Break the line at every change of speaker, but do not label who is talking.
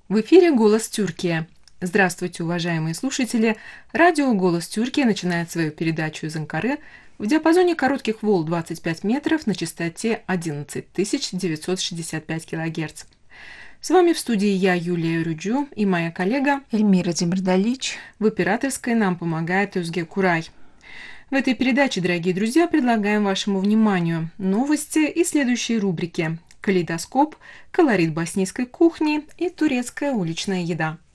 В эфире «Голос Тюркия». Здравствуйте, уважаемые слушатели! Радио «Голос Тюркия» начинает свою передачу из Анкары в диапазоне коротких волн 25 метров на частоте 11965 кГц. С вами в студии я, Юлия Рюджу, и моя коллега
Эльмира Демирдалич.
В операторской нам помогает Özge Курай. В этой передаче, дорогие друзья, предлагаем вашему вниманию новости и следующие рубрики: калейдоскоп, колорит боснийской кухни и турецкая уличная еда.